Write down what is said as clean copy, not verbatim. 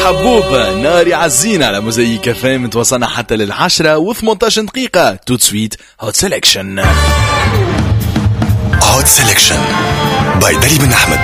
حبوب ناري عزين على موزايك فام. توصلنا حتى لل10 و18 دقيقة. تو سويت هوت سيلكشن. هوت سيلكشن باي دالي بن أحمد.